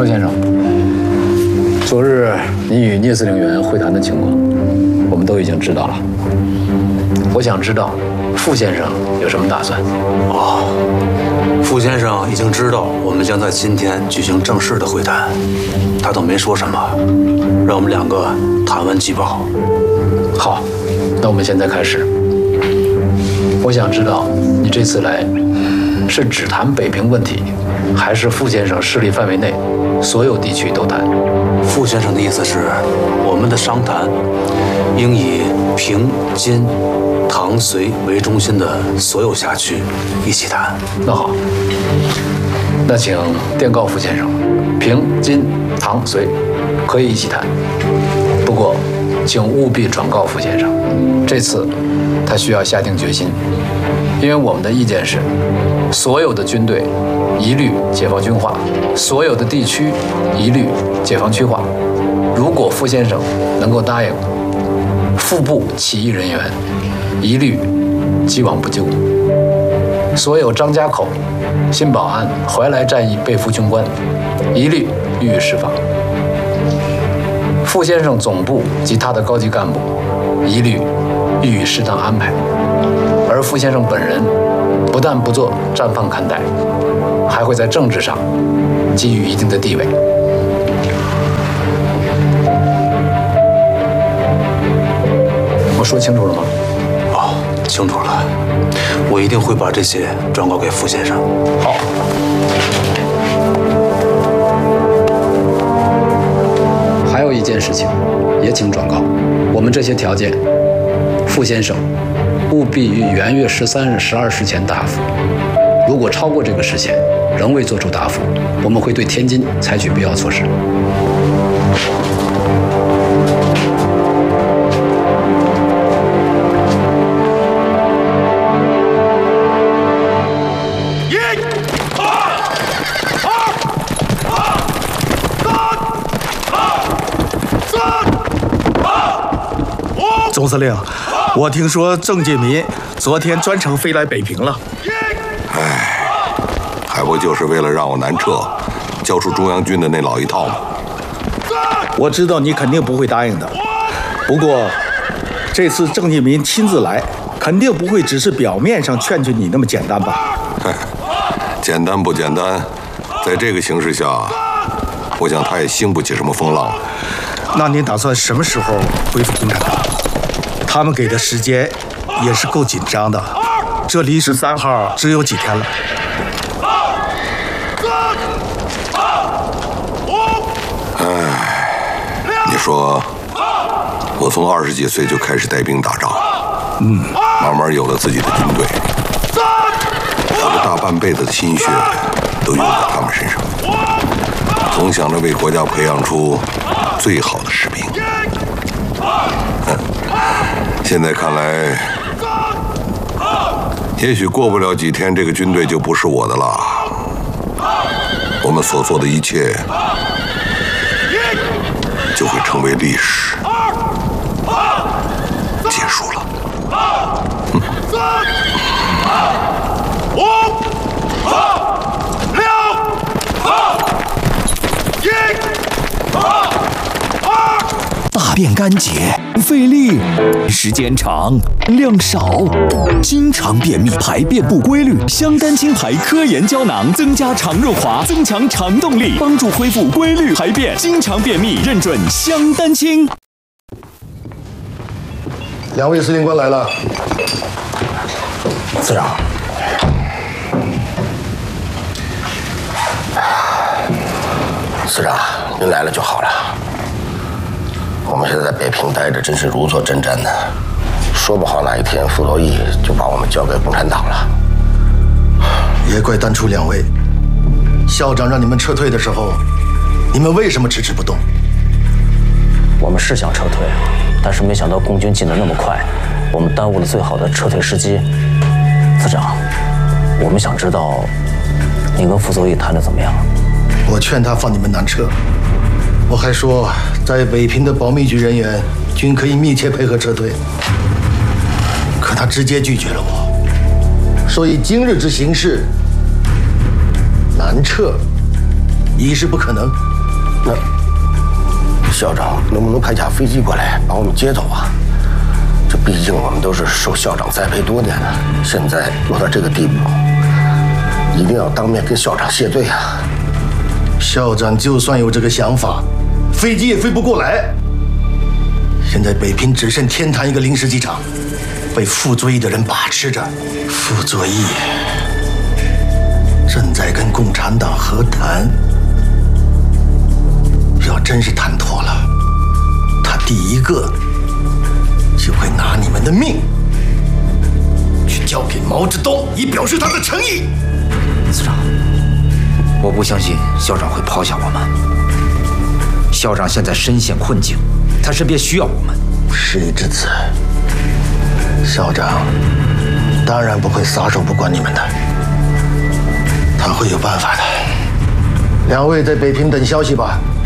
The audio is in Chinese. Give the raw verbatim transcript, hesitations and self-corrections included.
邵先生，昨日你与聂司令员会谈的情况，我们都已经知道了。我想知道傅先生有什么打算？ 哦，傅先生已经知道我们将在今天举行正式的会谈，他倒没说什么，让我们两个谈完即报。 好，那我们现在开始。我想知道你这次来是只谈北平问题，还是傅先生势力范围内所有地区都谈？ 傅先生的意思是，我们的商谈应以平、津、唐、绥为中心的所有辖区一起谈。 那好，那请电告傅先生，平、津、唐、绥可以一起谈，不过请务必转告傅先生，这次他需要下定决心，因为我们的意见是，所有的军队一律解放军化，所有的地区一律解放区化。如果傅先生能够答应，腹部起义人员一律既往不咎，所有张家口、新保安、怀来战役被俘军官一律予以释放。傅先生总部及他的高级干部一律予以适当安排，而傅先生本人不但不做战犯看待，还会在政治上给予一定的地位。我说清楚了吗？ 哦，清楚了，我一定会把这些转告给傅先生。 好。还有一件事情，也请转告，我们这些条件，傅先生务必于元月十三日十二时前答复。如果超过这个时限，仍未作出答复，我们会对天津采取必要措施。 总司令，我听说郑介民昨天专程飞来北平了。 唉，还不就是为了让我南撤，交出中央军的那老一套吗？ 我知道你肯定不会答应的，不过这次郑介民亲自来，肯定不会只是表面上劝劝你那么简单吧？ 简单不简单，在这个形势下，我想他也兴不起什么风浪。 那您打算什么时候恢复共产党？他们给的时间也是够紧张的，这离十三号只有几天了。 唉，你说，我从二十几岁就开始带兵打仗，嗯，慢慢有了自己的军队，我的大半辈子的心血都用在他们身上，总想着为国家培养出最好的士兵。现在看来，也许过不了几天，这个军队就不是我的了。我们所做的一切就会成为历史，结束了。嗯五、四、六、一、二。 大便干结，费力，时间长，量少，经常便秘，排便不规律。香丹清排科研胶囊增加肠润滑，增强肠动力，帮助恢复规律排便。经常便秘，认准香丹清。 两位司令官来了。 司长，司长，您来了就好了。我们现在在北平待着，真是如坐针毡呢。说不好哪一天傅作义就把我们交给共产党了。 也怪当初两位，校长让你们撤退的时候，你们为什么迟迟不动？ 我们是想撤退，但是没想到共军进得那么快，我们耽误了最好的撤退时机。司长，我们想知道，你跟傅作义谈得怎么样？ 我劝他放你们南撤。我还说，在北平的保密局人员均可以密切配合撤退，可他直接拒绝了我，说以今日之形势，南撤一是不可能。 那校长能不能派架飞机过来把我们接走啊？这毕竟我们都是受校长栽培多年了，现在落到这个地步，一定要当面跟校长谢罪啊！ 校长就算有这个想法，飞机也飞不过来。现在北平只剩天坛一个临时机场，被傅作义的人把持着。傅作义正在跟共产党和谈，要真是谈妥了，他第一个就会拿你们的命去交给毛泽东，以表示他的诚意。 司长，我不相信校长会抛下我们。校长现在深陷困境，他身边需要我们。 事已至此，校长当然不会撒手不管你们的，他会有办法的。两位在北平等消息吧。